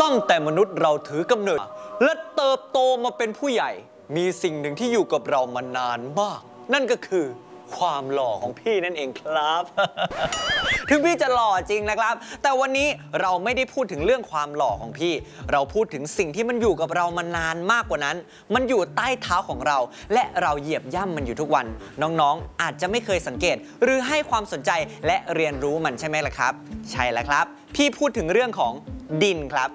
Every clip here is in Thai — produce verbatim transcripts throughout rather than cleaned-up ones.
ตั้งแต่มนุษย์เราถือกำเนิดและเติบโตมาเป็นผู้ใหญ่มีสิ่งหนึ่งที่อยู่กับเรามานานมากนั่นก็คือความหล่อของพี่นั่นเองครับ ถึงพี่จะหล่อจริงนะครับแต่วันนี้เราไม่ได้พูดถึงเรื่องความหล่อของพี่เราพูดถึงสิ่งที่มันอยู่กับเรามานานมากกว่านั้นมันอยู่ใต้เท้าของเราและเราเหยียบย่ำมันอยู่ทุกวันน้องๆอาจจะไม่เคยสังเกตหรือให้ความสนใจและเรียนรู้มันใช่ไหมล่ะครับใช่แล้วครับพี่พูดถึงเรื่องของดินครับ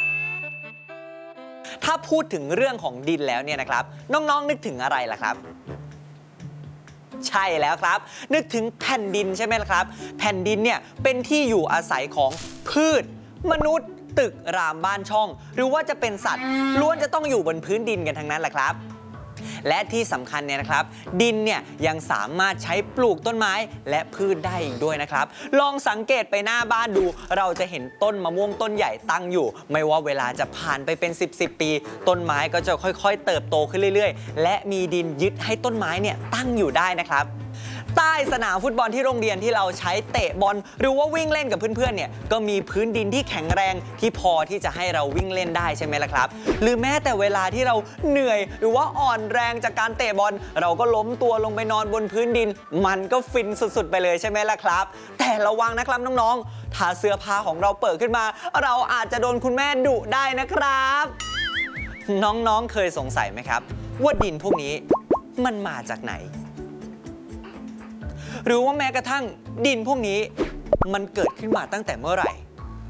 ถ้าพูดถึงเรื่องของดินแล้วเนี่ยนะครับน้องๆนึกถึงอะไรล่ะครับใช่แล้วครับนึกถึงแผ่นดินใช่ไหมล่ะครับแผ่นดินเนี่ยเป็นที่อยู่อาศัยของพืชมนุษย์ตึกรามบ้านช่องหรือว่าจะเป็นสัตว์ล้วนจะต้องอยู่บนพื้นดินกันทั้งนั้นแหละครับและที่สำคัญเนี่ยนะครับดินเนี่ยยังสามารถใช้ปลูกต้นไม้และพืชได้อีกด้วยนะครับลองสังเกตไปหน้าบ้านดูเราจะเห็นต้นมะม่วงต้นใหญ่ตั้งอยู่ไม่ว่าเวลาจะผ่านไปเป็นสิบ สิบปีต้นไม้ก็จะค่อยๆเติบโตขึ้นเรื่อยๆและมีดินยึดให้ต้นไม้เนี่ยตั้งอยู่ได้นะครับใต้สนามฟุตบอลที่โรงเรียนที่เราใช้เตะบอลหรือว่าวิ่งเล่นกับเพื่อนๆเนี่ยก็มีพื้นดินที่แข็งแรงที่พอที่จะให้เราวิ่งเล่นได้ใช่ไหมล่ะครับหรือแม้แต่เวลาที่เราเหนื่อยหรือว่าอ่อนแรงจากการเตะบอลเราก็ล้มตัวลงไปนอนบนพื้นดินมันก็ฟินสุดๆไปเลยใช่ไหมล่ะครับแต่ระวังนะครับน้องๆถ้าเสื้อผ้าของเราเปิดขึ้นมาเราอาจจะโดนคุณแม่ดุได้นะครับน้องๆเคยสงสัยไหมครับว่าดินพวกนี้มันมาจากไหนหรือว่าแม้กระทั่งดินพวกนี้มันเกิดขึ้นมาตั้งแต่เมื่อไหร่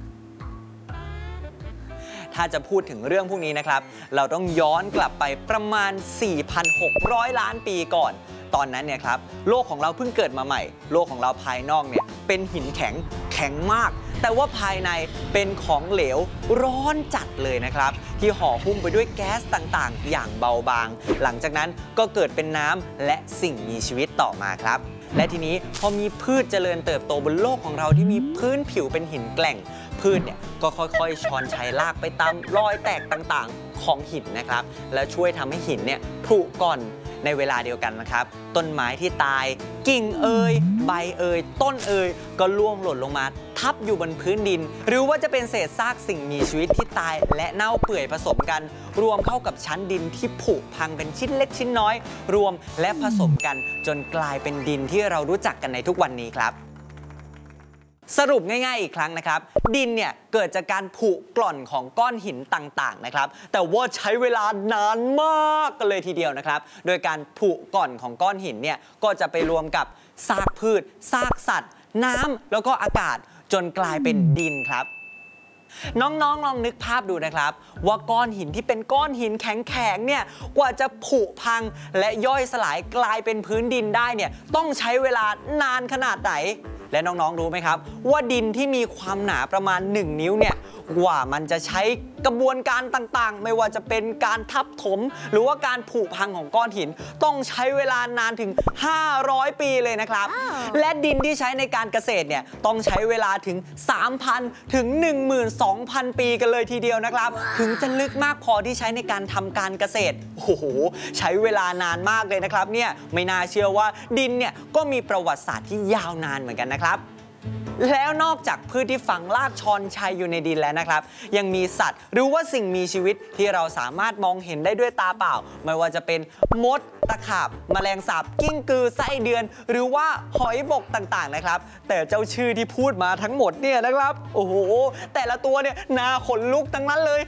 ถ้าจะพูดถึงเรื่องพวกนี้นะครับเราต้องย้อนกลับไปประมาณ สี่พันหกร้อย ล้านปีก่อนตอนนั้นเนี่ยครับโลกของเราเพิ่งเกิดมาใหม่โลกของเราภายนอกเนี่ยเป็นหินแข็งแข็งมากแต่ว่าภายในเป็นของเหลวร้อนจัดเลยนะครับที่ห่อหุ้มไปด้วยแก๊สต่างๆอย่างเบาบางหลังจากนั้นก็เกิดเป็นน้ำและสิ่งมีชีวิตต่อมาครับและทีนี้พอมีพืชเจริญเติบโตบนโลกของเราที่มีพื้นผิวเป็นหินแกร่งพืชเนี่ยก็ค่อยๆช้อนชัยรากไปตามรอยแตกต่างๆของหินนะครับและช่วยทำให้หินเนี่ยผุก่อนในเวลาเดียวกันนะครับต้นไม้ที่ตายกิ่งเอ่ยใบเอ่ยต้นเอ่ยก็ร่วงหล่นลงมาทับอยู่บนพื้นดินหรือว่าจะเป็นเศษซากสิ่งมีชีวิตที่ตายและเน่าเปื่อยผสมกันรวมเข้ากับชั้นดินที่ผุพังเป็นชิ้นเล็กชิ้นน้อยรวมและผสมกันจนกลายเป็นดินที่เรารู้จักกันในทุกวันนี้ครับสรุปง่ายๆอีกครั้งนะครับดินเนี่ยเกิดจากการผุกร่อนของก้อนหินต่างๆนะครับแต่ว่าใช้เวลานานมากกันเลยทีเดียวนะครับโดยการผุก่อนของก้อนหินเนี่ยก็จะไปรวมกับซากพืชซากสัตว์น้ำแล้วก็อากาศจนกลายเป็นดินครับน้องๆลองนึกภาพดูนะครับว่าก้อนหินที่เป็นก้อนหินแข็งๆเนี่ยกว่าจะผุพังและย่อยสลายกลายเป็นพื้นดินได้เนี่ยต้องใช้เวลานานขนาดไหนและน้องๆรู้ไหมครับว่าดินที่มีความหนาประมาณหนึ่งนิ้วเนี่ยกว่ามันจะใช้กระบวนการต่างๆไม่ว่าจะเป็นการทับถมหรือว่าการผุพังของก้อนหินต้องใช้เวลานานถึงห้าร้อยปีเลยนะครับ wow. และดินที่ใช้ในการเกษตรเนี่ยต้องใช้เวลาถึง สามพัน ถึง หนึ่งหมื่นสองพัน ปีกันเลยทีเดียวนะครับ wow. ถึงจะลึกมากพอที่ใช้ในการทำการเกษตรโอ้โหใช้เวลานานมากเลยนะครับเนี่ยไม่น่าเชื่อว่าดินเนี่ยก็มีประวัติศาสตร์ที่ยาวนานเหมือนกันนะครับแล้วนอกจากพืชที่ฝังรากชอนชัยอยู่ในดินแล้วนะครับยังมีสัตว์หรือว่าสิ่งมีชีวิตที่เราสามารถมองเห็นได้ด้วยตาเปล่าไม่ว่าจะเป็นมดตะขาบแมลงสาบกิ้งกือไส้เดือนหรือว่าหอยบกต่างๆนะครับแต่เจ้าชื่อที่พูดมาทั้งหมดเนี่ยนะครับโอ้โหแต่ละตัวเนี่ยน่าขนลุกทั้งนั้นเลย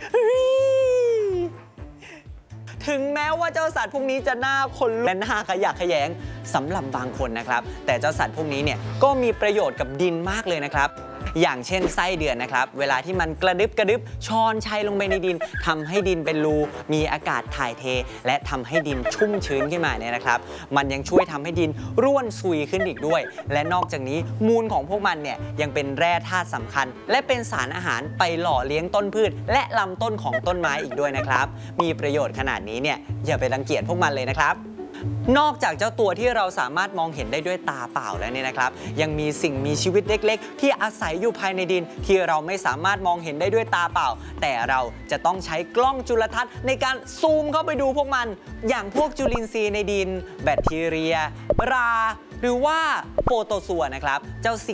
ถึงแม้ว่าเจ้าสัตว์พวกนี้จะน่าขนลุกและน่าขยะแขยงสำหรับบางคนนะครับแต่เจ้าสัตว์พวกนี้เนี่ยก็มีประโยชน์กับดินมากเลยนะครับอย่างเช่นไส้เดือนนะครับเวลาที่มันกระดึบกระดึบช้อนชัยลงไปในดินทำให้ดินเป็นรูมีอากาศถ่ายเทและทำให้ดินชุ่มชื้นขึ้นมาเนี่ยนะครับมันยังช่วยทำให้ดินร่วนซุยขึ้นอีกด้วยและนอกจากนี้มูลของพวกมันเนี่ยยังเป็นแร่ธาตุสำคัญและเป็นสารอาหารไปหล่อเลี้ยงต้นพืชและลำต้นของต้นไม้อีกด้วยนะครับมีประโยชน์ขนาดนี้เนี่ยอย่าไปรังเกียจพวกมันเลยนะครับนอกจากเจ้าตัวที่เราสามารถมองเห็นได้ด้วยตาเปล่าแล้วเนี่ยนะครับยังมีสิ่งมีชีวิตเล็กๆที่อาศัยอยู่ภายในดินที่เราไม่สามารถมองเห็นได้ด้วยตาเปล่าแต่เราจะต้องใช้กล้องจุลทรรศน์ในการซูมเข้าไปดูพวกมันอย่างพวกจุลินทรีย์ในดินแบคทีเรียราหรือว่าโปรโตซัวนะครับเจ้า